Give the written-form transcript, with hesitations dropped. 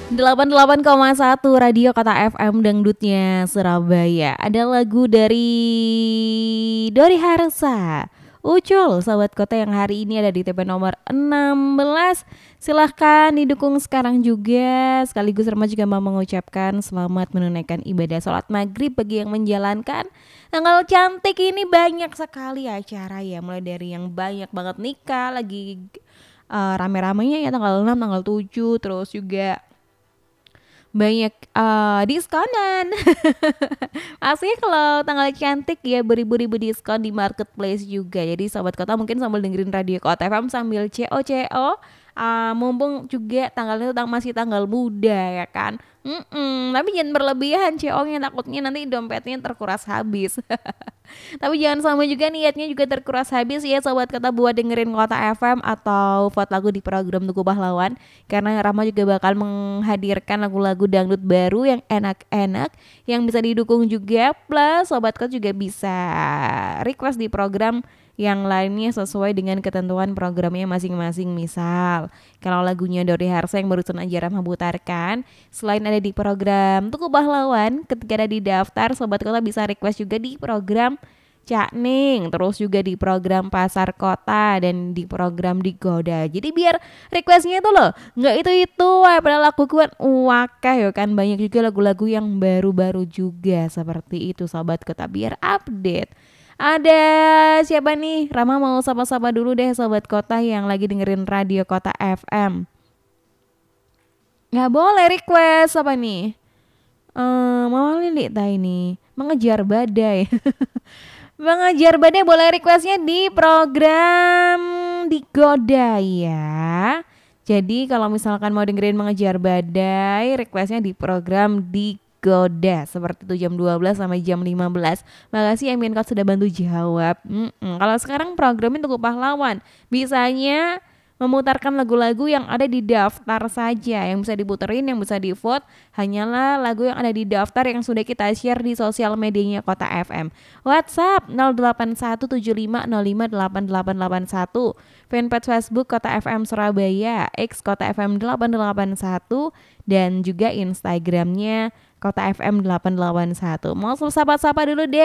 88,1 Radio Kota FM dangdutnya Surabaya. Ada lagu dari Dori Harsa, Ucul, sahabat kota yang hari ini ada di TP nomor 16. Silahkan didukung sekarang juga. Sekaligus Rama juga mau mengucapkan selamat menunaikan ibadah sholat maghrib bagi yang menjalankan. Tanggal cantik ini banyak sekali acara ya. Mulai dari yang banyak banget nikah lagi rame-ramenya ya tanggal 6, tanggal 7. Terus juga banyak diskonan. Aslinya kalau tanggal cantik ya beribu-ribu diskon di marketplace juga. Jadi sobat kota mungkin sambil dengerin radio Kota FM sambil CO. Mumpung juga tanggalnya itu masih tanggal muda ya kan. Tapi jangan berlebihan CO-nya, takutnya nanti dompetnya terkuras habis. Tapi jangan sampai juga niatnya juga terkuras habis ya sobat kota buat dengerin Kota FM atau vote lagu di program Tugu Pahlawan. Karena Rama juga bakal menghadirkan lagu-lagu dangdut baru yang enak-enak yang bisa didukung juga. Plus sobat kota juga bisa request di program yang lainnya sesuai dengan ketentuan programnya masing-masing. Misal kalau lagunya Dori Harsa yang barusan aja Rama putarkan, selain ada di program Tugu Pahlawan, ketika ada di daftar sobat kota bisa request juga di program Cak Ning, terus juga di program Pasar Kota dan di program Digoda. Jadi biar requestnya itu loh nggak itu padahal lagu kuat wakah ya kan, banyak juga lagu-lagu yang baru-baru juga seperti itu sobat kota biar update. Ada siapa nih? Rama mau sapa-sapa dulu deh sobat kota yang lagi dengerin radio Kota FM. Nggak boleh request apa nih? Mama Lili ini mengejar badai. Mengejar badai boleh requestnya di program Digoda ya. Jadi kalau misalkan mau dengerin mengejar badai, requestnya di program Digoda seperti itu jam 12 sampai jam 15. Makasih Emin Kot sudah bantu jawab. Kalau sekarang programnya Tugu Pahlawan, bisanya memutarkan lagu-lagu yang ada di daftar saja. Yang bisa diputerin, yang bisa di vote hanyalah lagu yang ada di daftar yang sudah kita share di sosial medianya Kota FM. WhatsApp 081750588881, fanpage Facebook Kota FM Surabaya, X Kota FM 881, dan juga Instagramnya Kota FM 881. Mau sapa-sapa dulu deh